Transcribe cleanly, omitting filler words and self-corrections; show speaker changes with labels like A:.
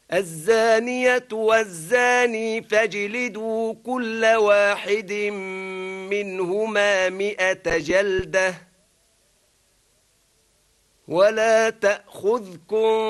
A: الزانية والزاني فاجلدوا كل واحد منهما 100 جلدة ولا تأخذكم